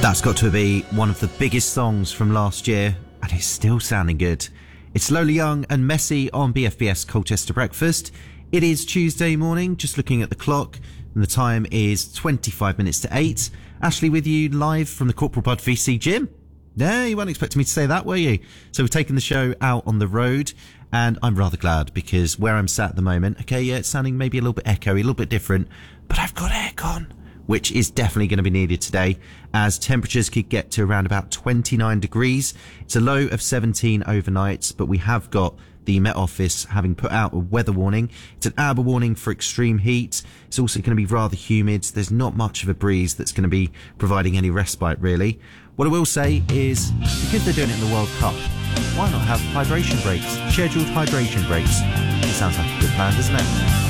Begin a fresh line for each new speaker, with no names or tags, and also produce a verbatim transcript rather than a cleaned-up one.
That's got to be one of the biggest songs from last year, and it's still sounding good. It's Lola Young and Messi on B F B S Colchester Breakfast. It is Tuesday morning, just looking at the clock, and the time is twenty-five minutes to eight. Ashley with you live from the Corporal Bud V C gym. Yeah, you weren't expecting me to say that, were you? So we've taken the show out on the road, and I'm rather glad because where I'm sat at the moment, okay, yeah, it's sounding maybe a little bit echoey, a little bit different, but I've got aircon, which is definitely going to be needed today as temperatures could get to around about twenty-nine degrees. It's a low of seventeen overnight, but we have got the Met Office having put out a weather warning. It's an amber warning for extreme heat. It's also going to be rather humid. There's not much of a breeze that's going to be providing any respite, really. What I will say is, because they're doing it in the World Cup, why not have hydration breaks? Scheduled hydration breaks. It sounds like a good plan, doesn't it?